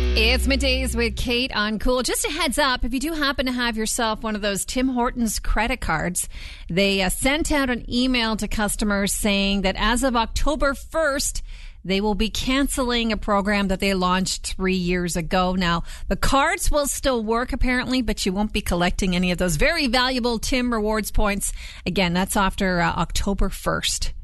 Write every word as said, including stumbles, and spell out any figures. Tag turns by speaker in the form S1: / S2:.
S1: It's Middays with Kate on Cool. Just a heads up, if you do happen to have yourself one of those Tim Hortons credit cards, they uh, sent out an email to customers saying that as of October first, they will be canceling a program that they launched three years ago. Now, the cards will still work apparently, but you won't be collecting any of those very valuable Tim Rewards points. Again, that's after uh, October first.